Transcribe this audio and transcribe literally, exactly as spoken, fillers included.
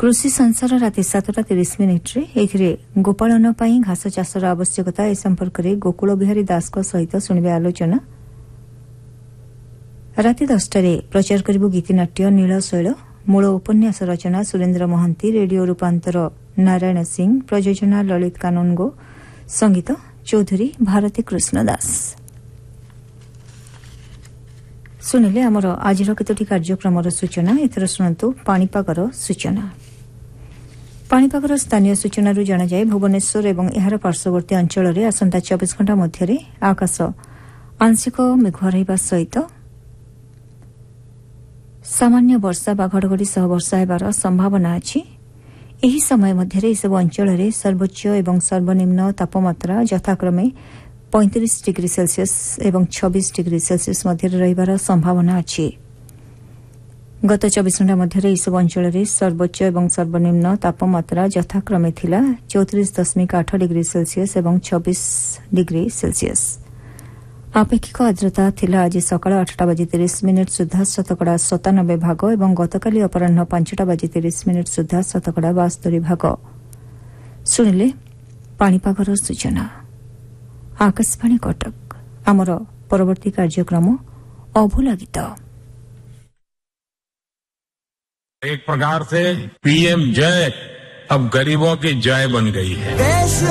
कृषि संसार राति सातटा तीस मिनिट्रे एथिरे गोपालन पाई घास चाषर आवश्यकता ए संपर्क में गोकुल बिहारी दास सहित शुणवे आलोचना। राति दसटारे प्रचार करिबु गीतिनाट्य नील शैल। मूल उपन्यास रचना सुरेन्द्र महांती, रेडियो रूपांतर नारायण सिंह, प्रयोजना ललित कानूनगो, संगीत चौधरी भारती कृष्ण दास। शुणिले आमर आज केतोटी कार्यक्रम सूचना। एथर शुणु पाणीपागर सूचना। पाणीपागर स्थानीय सूचना जनाजाए भुवनेश्वर और यार पार्श्ववर्ती अंचल में आसंता चौबीस घंटा मध्य आकाश आंशिक मेघुआ रहिबा सहित सामान्य वर्षा बा घड़घड़ी सह वर्षा हेबार संभावना अछि। एही समय मध्य एसबू अंचल में सर्वोच्च एवं सर्वनिम्न तापमात्रा यथाक्रमे पैंतीस डिग्री सेल्सियस एवं छब्बीस डिग्री सेल्सियस मध्य रहिबार संभावना अछि। गत चौबीस घंटा मध्य एसबू अंचल में सर्वोच्च एवं सर्वनिम्न तापमात्रा यथाक्रमे थिला चौतीस दशमिक आठ डिग्री सेल्सियस एवं छब्बीस डिग्री सेल्सियस। आपेक्षिक आर्द्रता थिला आज सकाळ आठटा बाजी तीस मिनिट सुधा शतकड़ा सतानबे भाग एवं गतकाली अपराह्न पांचटा बाजी तीस मिनिट सुधा शतकड़ा बास्तरी भाग। शुणिले पाणीपागर सूचना। आकाशवाणी कटक। आमर परवर्ती कार्यक्रम अभूला गीत। एक प्रकार से पीएम जय अब गरीबों की जय बन गई है।